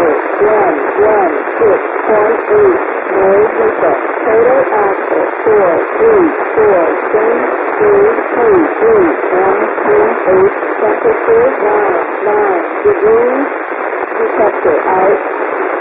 Total axle 4, 3, 4, send 3, 2, 3, 1, 2, 8, temperature 9, 9 degrees, detector out.